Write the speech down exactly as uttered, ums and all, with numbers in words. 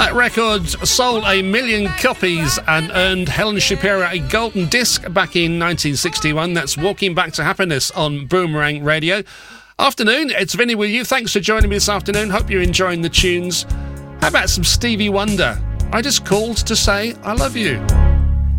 That record sold a million copies and earned Helen Shapiro a golden disc back in nineteen sixty-one. That's Walking Back to Happiness on Boomerang Radio. Afternoon, it's Vinny with you. Thanks for joining me this afternoon. Hope you're enjoying the tunes. How about some Stevie Wonder? I just called to say I love you.